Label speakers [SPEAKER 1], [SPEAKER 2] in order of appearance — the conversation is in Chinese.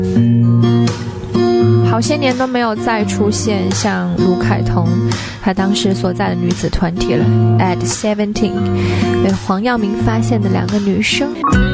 [SPEAKER 1] 好些年都没有再出现像卢凯彤他当时所在的女子团体了。At 17， 被黄耀明发现的2个女生。